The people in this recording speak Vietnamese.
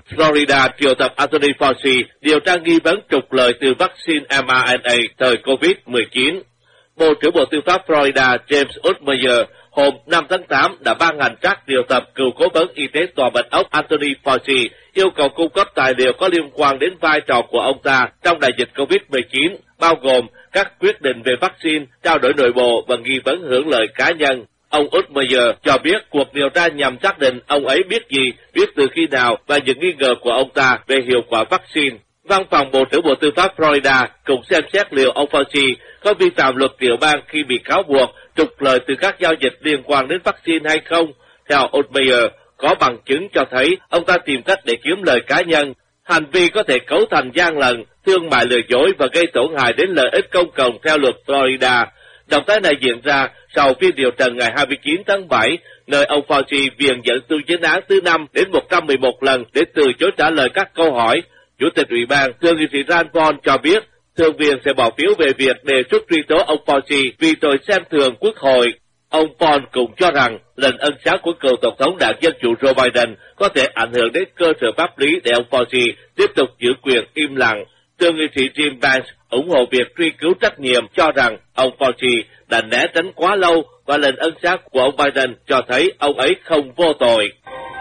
Florida triệu tập Anthony Fauci điều tra nghi vấn trục lợi từ vaccine mRNA thời COVID-19. Bộ trưởng Bộ Tư pháp Florida James Utmeyer hôm 5 tháng 8 đã ban hành trắc triệu tập cựu cố vấn y tế tòa bạch ốc Anthony Fauci yêu cầu cung cấp tài liệu có liên quan đến vai trò của ông ta trong đại dịch COVID-19, bao gồm các quyết định về vaccine, trao đổi nội bộ và nghi vấn hưởng lợi cá nhân. Ông Utmeyer cho biết cuộc điều tra nhằm xác định ông ấy biết gì, biết từ khi nào và những nghi ngờ của ông ta về hiệu quả vaccine. Văn phòng Bộ trưởng Bộ Tư pháp Florida cũng xem xét liệu ông Fauci có vi phạm luật tiểu bang khi bị cáo buộc trục lợi từ các giao dịch liên quan đến vaccine hay không. Theo Utmeyer, có bằng chứng cho thấy ông ta tìm cách để kiếm lời cá nhân. Hành vi có thể cấu thành gian lận, thương mại lừa dối và gây tổn hại đến lợi ích công cộng theo luật Florida. Động thái này diễn ra sau phiên điều trần ngày 29 tháng 7, nơi ông Fauci viện dẫn tu chiến án từ 5 đến 111 lần để từ chối trả lời các câu hỏi. Chủ tịch Ủy ban Thượng nghị sĩ Rand Paul cho biết thượng viện sẽ bỏ phiếu về việc đề xuất truy tố ông Fauci vì tội xem thường Quốc hội. Ông Paul cũng cho rằng lệnh ân xá của cựu Tổng thống đảng Dân Chủ Joe Biden có thể ảnh hưởng đến cơ sở pháp lý để ông Fauci tiếp tục giữ quyền im lặng. Thượng nghị sĩ Jim Vance ủng hộ việc truy cứu trách nhiệm, cho rằng ông Fauci đã né tránh quá lâu và lệnh ân xá của ông Biden cho thấy ông ấy không vô tội.